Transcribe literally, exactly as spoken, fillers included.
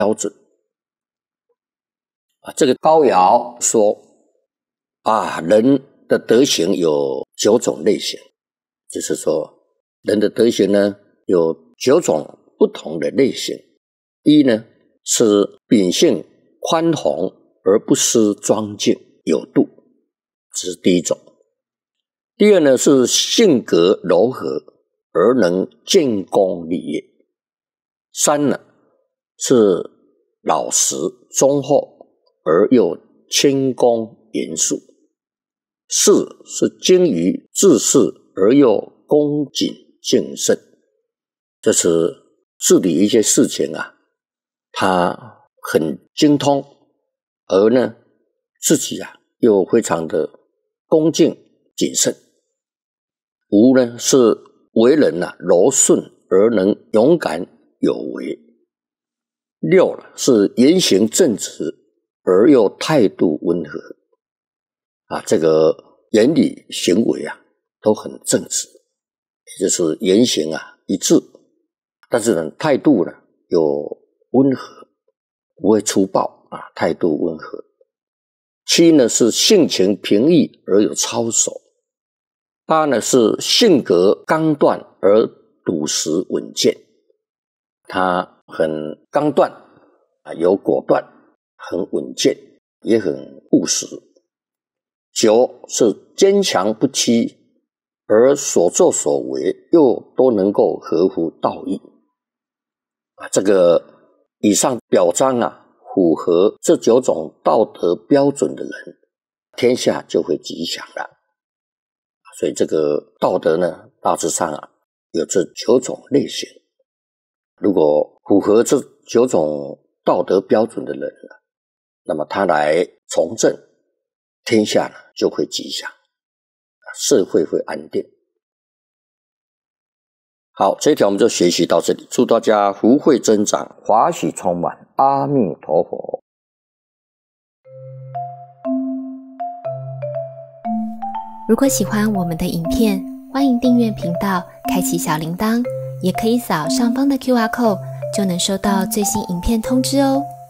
标准。啊，这个高尧说啊，人的德行有九种类型，就是说人的德行呢有九种不同的类型。一呢是秉性宽宏而不失庄敬有度，这是第一种。第二呢是性格柔和而能建功立业。三呢是老实忠厚而又谦恭严肃。四是精于治事而又恭谨敬慎，这是治理一些事情啊，他很精通，而呢自己啊又非常的恭敬谨慎。五呢是为人啊柔顺而能勇敢有为。六是言行正直而又态度温和啊，这个言语行为啊都很正直，也就是言行啊一致，但是呢态度呢又温和，不会粗暴啊，态度温和。七呢是性情平易而有操守。八呢是性格刚断而笃实稳健，他很刚断啊，有果断，很稳健，也很务实。九是坚强不屈，而所作所为又都能够合乎道义啊，这个以上表彰啊符合这九种道德标准的人，天下就会吉祥了。所以这个道德呢大致上啊有这九种类型，如果符合这九种道德标准的人呢，那么他来从政，天下呢就会吉祥，社会会安定。好，这一条我们就学习到这里，祝大家福慧增长，华喜充满，阿弥陀佛。 如果喜欢我们的影片，欢迎订阅频道，开启小铃铛，也可以扫上方的 Q R code， 就能收到最新影片通知哦。